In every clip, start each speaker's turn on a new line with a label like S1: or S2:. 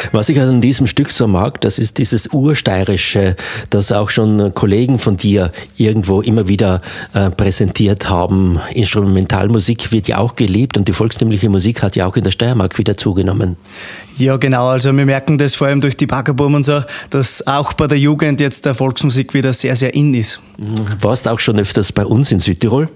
S1: Was ich an diesem Stück so mag, das ist dieses Ursteirische, das auch schon Kollegen von dir irgendwo immer wieder präsentiert haben. Instrumentalmusik wird ja auch geliebt und die volkstümliche Musik hat ja auch in der Steiermark wieder zugenommen.
S2: Ja, genau. Also wir merken das vor allem durch die Baggerbuben und so, dass auch bei der Jugend jetzt der Volksmusik wieder sehr, sehr in ist.
S1: Warst du auch schon öfters bei uns in Südtirol?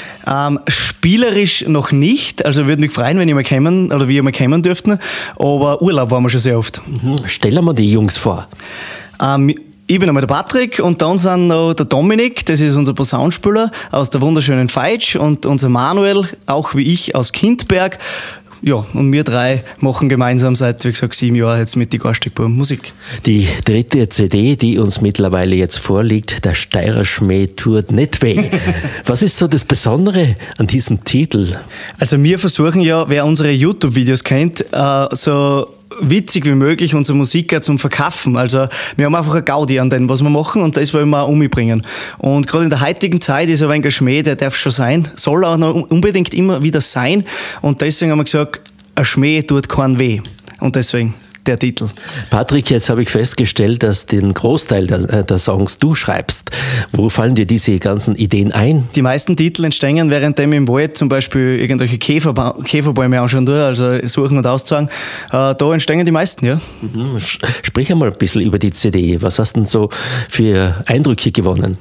S2: Spielerisch noch nicht. Also würde mich freuen, wenn ich mal kommen oder wir mal kommen dürften. Aber Urlaub waren wir schon sehr oft.
S1: Stellen wir die Jungs vor.
S2: Ich bin einmal der Patrick und dann sind noch der Dominik, das ist unser Posaunenspieler aus der wunderschönen Veitsch, und unser Manuel, auch wie ich, aus Kindberg. Ja, und wir drei machen gemeinsam seit, wie gesagt, 7 Jahren jetzt mit die Garstigbuben Musik.
S1: Die 3. CD, die uns mittlerweile jetzt vorliegt, der Steirer Schmäh tut nicht weh. Was ist so das Besondere an diesem Titel?
S2: Also wir versuchen ja, wer unsere YouTube-Videos kennt, so witzig wie möglich unsere Musik zum Verkaufen. Also wir haben einfach eine Gaudi an dem, was wir machen, und das wollen wir auch umbringen. Und gerade in der heutigen Zeit ist ein wenig ein Schmäh, der darf schon sein, soll auch noch unbedingt immer wieder sein, und deswegen haben wir gesagt, ein Schmäh tut keinen weh. Und deswegen der Titel.
S1: Patrick, jetzt habe ich festgestellt, dass den Großteil der Songs du schreibst. Wo fallen dir diese ganzen Ideen ein?
S2: Die meisten Titel entstehen, während ich im Wald zum Beispiel irgendwelche Käferbäume anschauen tue, also suchen und auszusagen. Da entstehen die meisten, ja.
S1: Sprich einmal ein bisschen über die CD. Was hast du denn so für Eindrücke gewonnen?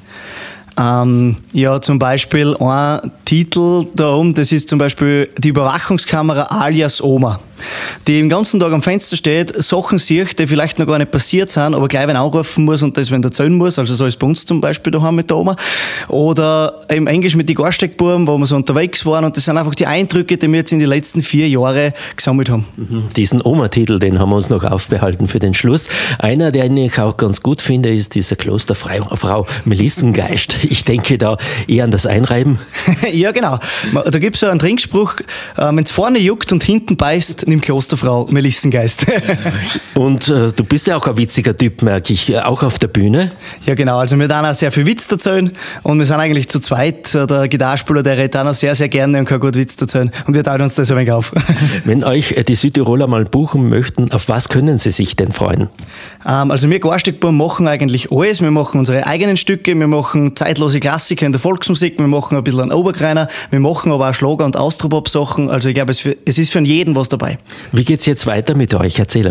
S2: Ja, zum Beispiel ein Titel da oben, das ist zum Beispiel die Überwachungskamera alias Oma, die den ganzen Tag am Fenster steht, Sachen sieht, die vielleicht noch gar nicht passiert sind, aber gleich wenn anrufen muss und das wenn erzählen muss, also so ist bei uns zum Beispiel daheim mit der Oma. Oder im Englisch mit die Garstigbuben, wo wir so unterwegs waren, und das sind einfach die Eindrücke, die wir jetzt in den letzten 4 Jahren gesammelt haben.
S1: Diesen Oma-Titel, den haben wir uns noch aufbehalten für den Schluss. Einer, den ich auch ganz gut finde, ist diese Klosterfrau Melissengeist. Ich denke da eher an das Einreiben.
S2: Ja, genau. Da gibt es so einen Trinkspruch, wenn es vorne juckt und hinten beißt, nimm Klosterfrau Melissengeist.
S1: Und du bist ja auch ein witziger Typ, merke ich, auch auf der Bühne.
S2: Ja, genau. Also wir tun auch sehr viel Witz erzählen, und wir sind eigentlich zu zweit. Der Gitarrespieler, der redet auch noch sehr, sehr gerne und kann gut Witz erzählen, und wir teilen uns das ein wenig auf.
S1: Wenn euch die Südtiroler mal buchen möchten, auf was können sie sich denn freuen?
S2: Also wir Garstigbuben machen eigentlich alles. Wir machen unsere eigenen Stücke, wir machen zeitlose Klassiker in der Volksmusik, wir machen ein bisschen einen Oberkreiner, wir machen aber auch Schlager- und Austropop-Sachen. Also ich glaube, es ist für jeden was dabei.
S1: Wie geht's jetzt weiter mit euch? Erzähl.